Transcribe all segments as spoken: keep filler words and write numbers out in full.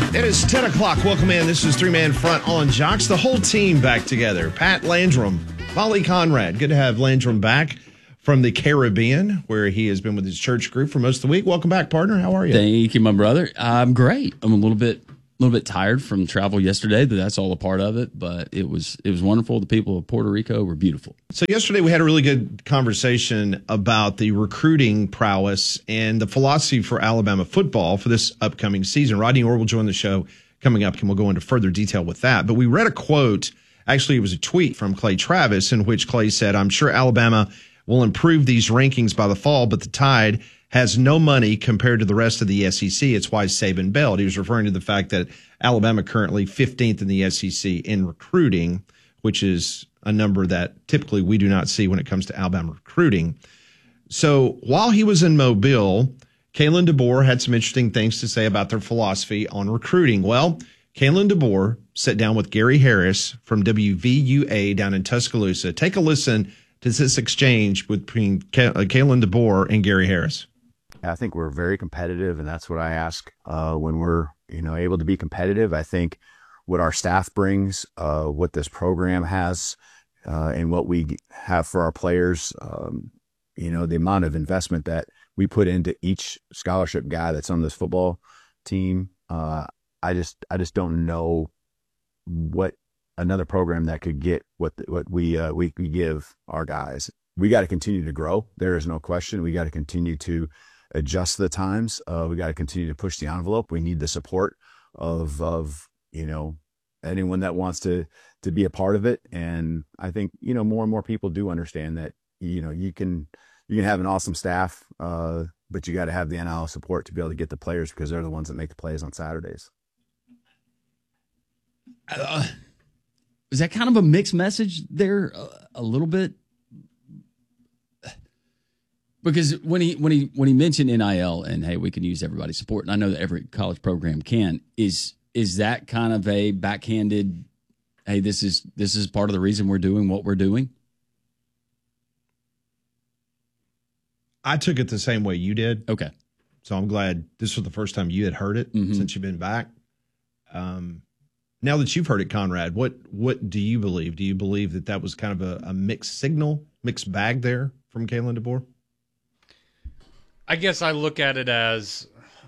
It is ten o'clock. Welcome in. This is Three Man Front on Jocks. The whole team back together. Pat Landrum, Molly Conrad. Good to have Landrum back from the Caribbean, where he has been with his church group for most of the week. Welcome back, partner. How are you? Thank you, my brother. I'm great. I'm a little bit a little bit tired from travel yesterday, but that's all a part of it. But it was it was wonderful. The people of Puerto Rico were beautiful. So yesterday we had a really good conversation about the recruiting prowess and the philosophy for Alabama football for this upcoming season. Rodney Orr will join the show coming up, and we'll go into further detail with that. But we read a quote. Actually, it was a tweet from Clay Travis in which Clay said, "I'm sure Alabama will improve these rankings by the fall, but the Tide has no money compared to the rest of the S E C. It's why Saban bailed." He was referring to the fact that Alabama currently fifteenth in the S E C in recruiting, which is a number that typically we do not see when it comes to Alabama recruiting. So while he was in Mobile, Kalen DeBoer had some interesting things to say about their philosophy on recruiting. Well, Kalen DeBoer sat down with Gary Harris from W V U A down in Tuscaloosa. Take a listen to this exchange between Kalen DeBoer and Gary Harris. I think we're very competitive, and that's what I ask uh, when we're, you know, able to be competitive. I think what our staff brings, uh, what this program has, uh, and what we have for our players, um, you know, the amount of investment that we put into each scholarship guy that's on this football team. Uh, I just, I just don't know what another program that could get what what we uh, we, we give our guys. We got to continue to grow. There is no question. We got to continue to adjust the times. Uh, we got to continue to push the envelope. We need the support of, of, you know, anyone that wants to, to be a part of it. And I think, you know, more and more people do understand that, you know, you can, you can have an awesome staff, uh, but you got to have the N I L support to be able to get the players, because they're the ones that make the plays on Saturdays. Uh, is that kind of a mixed message there uh, a little bit? Because when he when he when he mentioned N I L and hey, we can use everybody's support, and I know that every college program can, is is that kind of a backhanded, hey, this is this is part of the reason we're doing what we're doing? I took it the same way you did. Okay. So I'm glad this was the first time you had heard it mm-hmm. since you've been back. Um, now that you've heard it, Conrad, what what do you believe? Do you believe that that was kind of a, a mixed signal, mixed bag there from Kalen DeBoer? I guess I look at it as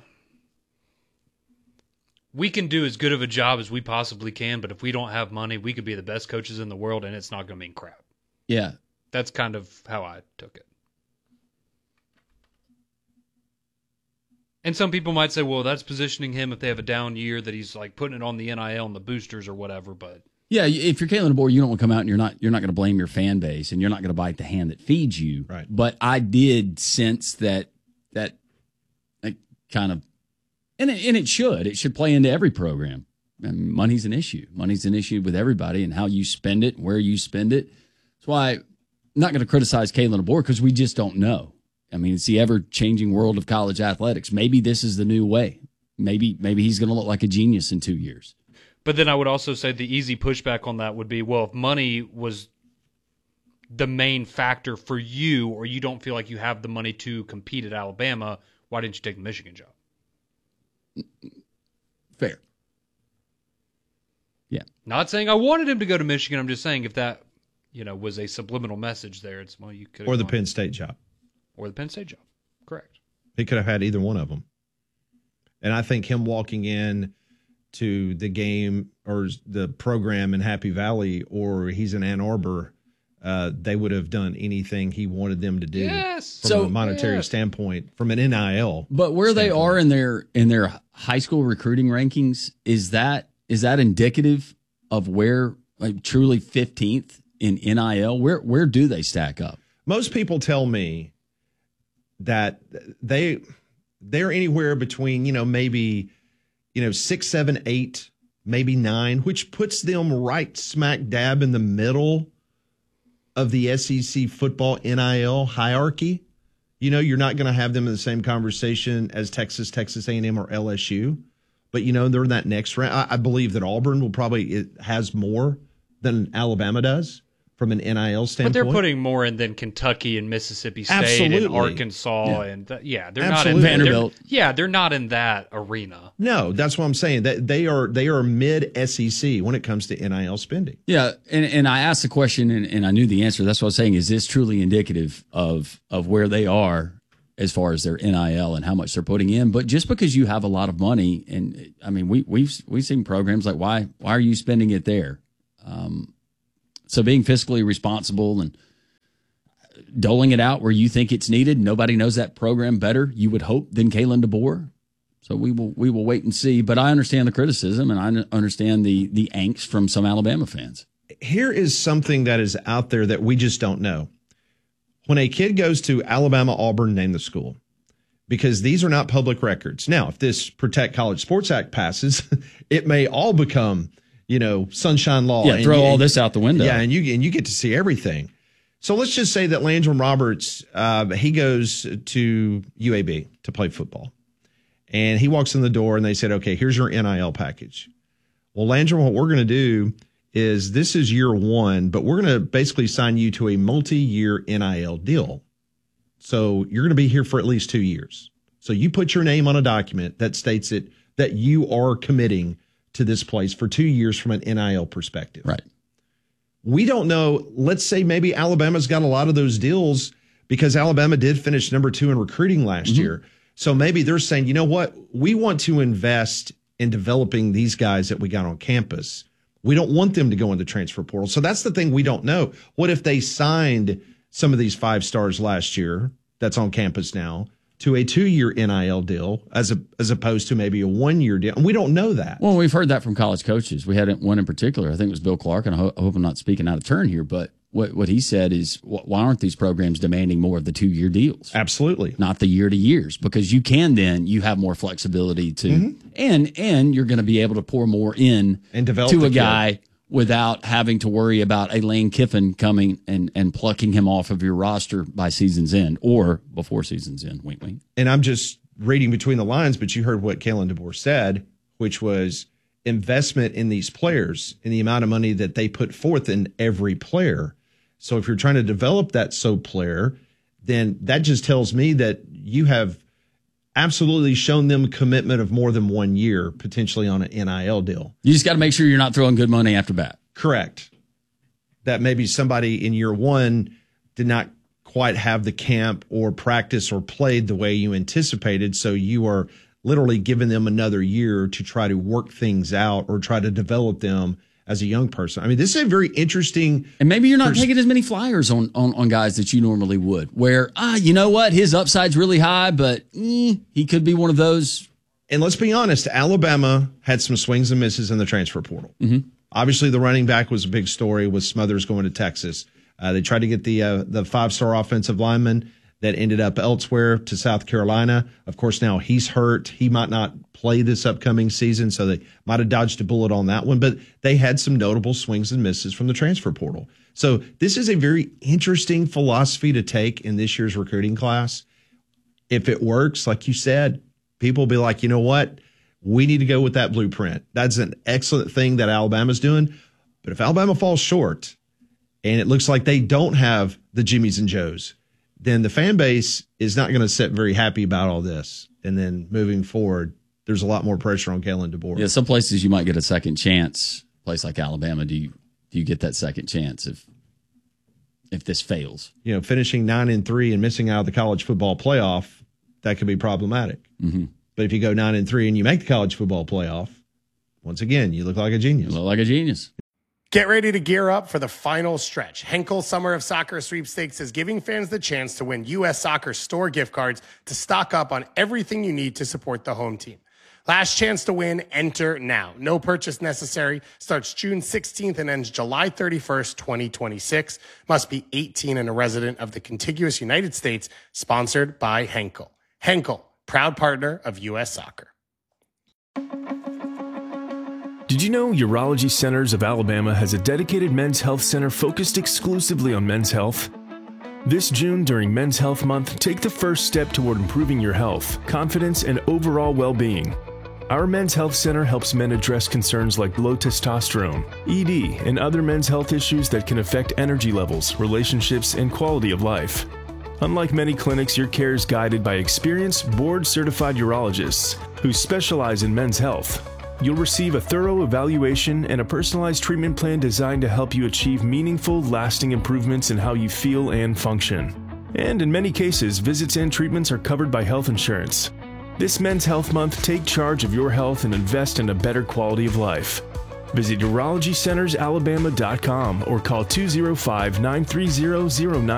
we can do as good of a job as we possibly can, but if we don't have money, we could be the best coaches in the world, and it's not going to mean crap. Yeah. That's kind of how I took it. And some people might say, well, that's positioning him if they have a down year, that he's like putting it on the N I L and the boosters or whatever, but yeah, if you're Kalen DeBoer, you don't want to come out and you're not you're not going to blame your fan base, and you're not going to bite the hand that feeds you. Right. But I did sense that that that kind of, and it, and it should it should play into every program. I mean, money's an issue. Money's an issue with everybody, and how you spend it, where you spend it. That's why I'm not going to criticize Kalen DeBoer, because we just don't know. I mean, it's the ever-changing world of college athletics. Maybe this is the new way. Maybe maybe he's going to look like a genius in two years. But then I would also say the easy pushback on that would be, well, if money was the main factor for you, or you don't feel like you have the money to compete at Alabama, why didn't you take the Michigan job? Fair. Yeah. Not saying I wanted him to go to Michigan. I'm just saying if that, you know, was a subliminal message there, it's, well, you could. Or the Penn State job. Or the Penn State job. Correct. He could have had either one of them. And I think him walking in to the game or the program in Happy Valley, or he's in Ann Arbor, uh, they would have done anything he wanted them to do yes. from so, a monetary yes. standpoint, from an N I L. But where standpoint. they are in their in their high school recruiting rankings, is that is that indicative of where, like, truly fifteenth in N I L? Where where do they stack up? Most people tell me that they they're anywhere between, you know, maybe, you know, six, seven, eight, maybe nine, which puts them right smack dab in the middle of the S E C football N I L hierarchy. You know, you're not going to have them in the same conversation as Texas, Texas A and M, or L S U. But, you know, they're in that next round. I, I believe that Auburn will probably it has more than Alabama does from an N I L standpoint. But they're putting more in than Kentucky and Mississippi State Absolutely. and Arkansas Yeah. and th- yeah, they're Absolutely. not in Vanderbilt. they're- Yeah, they're not in that arena. No, that's what I'm saying. That they are they are mid S E C when it comes to N I L spending. Yeah, and, and I asked the question, and, and I knew the answer. That's what I was saying. Is this truly indicative of of where they are as far as their N I L and how much they're putting in? But just because you have a lot of money, and I mean, we we've we've seen programs like why why are you spending it there? Um, so being fiscally responsible and doling it out where you think it's needed. Nobody knows that program better, you would hope, than Kalen DeBoer. So we will we will wait and see. But I understand the criticism, and I understand the the angst from some Alabama fans. Here is something that is out there that we just don't know. When a kid goes to Alabama, Auburn, name the school, because these are not public records. Now, if this Protect College Sports Act passes, it may all become, you know, sunshine law. Yeah, and throw you, all this out the window. Yeah, and you and you get to see everything. So let's just say that Landrum Roberts, uh, he goes to U A B to play football. And he walks in the door and they said, okay, here's your N I L package. Well, Landrum, what we're going to do is this is year one, but we're going to basically sign you to a multi-year N I L deal. So you're going to be here for at least two years. So you put your name on a document that states it, that you are committing to this place for two years from an N I L perspective. Right. We don't know. Let's say maybe Alabama's got a lot of those deals because Alabama did finish number two in recruiting last mm-hmm. year. So maybe they're saying, you know what? We want to invest in developing these guys that we got on campus. We don't want them to go into transfer portal. So that's the thing we don't know. What if they signed some of these five stars last year that's on campus now to a two-year N I L deal as a, as opposed to maybe a one-year deal? And we don't know that. Well, we've heard that from college coaches. We had one in particular. I think it was Bill Clark, and I, ho- I hope I'm not speaking out of turn here, but what what he said is, why aren't these programs demanding more of the two-year deals? Absolutely. Not the year-to-years, because you can then, you have more flexibility to, mm-hmm. and and you're going to be able to pour more in and develop to a kid. guy without having to worry about a Lane Kiffin coming and, and plucking him off of your roster by season's end or before season's end. Wink, wink. And I'm just reading between the lines, but you heard what Kalen DeBoer said, which was investment in these players and the amount of money that they put forth in every player. So if you're trying to develop that S O player, then that just tells me that you have absolutely shown them commitment of more than one year, potentially on an N I L deal. You just got to make sure you're not throwing good money after bat. Correct. That maybe somebody in year one did not quite have the camp or practice or played the way you anticipated. So you are literally giving them another year to try to work things out or try to develop them as a young person. I mean, this is a very interesting. And maybe you're not pers- taking as many flyers on, on, on guys that you normally would, where, ah, you know what? His upside's really high, but eh, he could be one of those. And let's be honest, Alabama had some swings and misses in the transfer portal. Mm-hmm. Obviously, the running back was a big story with Smothers going to Texas. Uh, they tried to get the uh, the five-star offensive lineman that ended up elsewhere to South Carolina. Of course, now he's hurt. He might not play this upcoming season, so they might have dodged a bullet on that one. But they had some notable swings and misses from the transfer portal. So this is a very interesting philosophy to take in this year's recruiting class. If it works, like you said, people will be like, you know what? We need to go with that blueprint. That's an excellent thing that Alabama's doing. But if Alabama falls short and it looks like they don't have the Jimmies and Joes, then the fan base is not going to sit very happy about all this. And then moving forward, there's a lot more pressure on Kalen DeBoer. Yeah, some places you might get a second chance. A place like Alabama, do you do you get that second chance if if this fails? You know, finishing nine and three and missing out of the college football playoff, that could be problematic. Mm-hmm. But if you go nine and three and you make the college football playoff, once again, you look like a genius. You look like a genius. Get ready to gear up for the final stretch. Henkel Summer of Soccer Sweepstakes is giving fans the chance to win U S Soccer store gift cards to stock up on everything you need to support the home team. Last chance to win, enter now. No purchase necessary. Starts June sixteenth and ends July thirty-first, twenty twenty-six. Must be eighteen and a resident of the contiguous United States. Sponsored by Henkel. Henkel, proud partner of U S Soccer. Did you know Urology Centers of Alabama has a dedicated men's health center focused exclusively on men's health? This June, during Men's Health Month, take the first step toward improving your health, confidence, and overall well-being. Our Men's Health Center helps men address concerns like low testosterone, E D, and other men's health issues that can affect energy levels, relationships, and quality of life. Unlike many clinics, your care is guided by experienced, board-certified urologists who specialize in men's health. You'll receive a thorough evaluation and a personalized treatment plan designed to help you achieve meaningful, lasting improvements in how you feel and function. And in many cases, visits and treatments are covered by health insurance. This Men's Health Month, take charge of your health and invest in a better quality of life. Visit urology centers alabama dot com or call two oh five, nine three zero, zero nine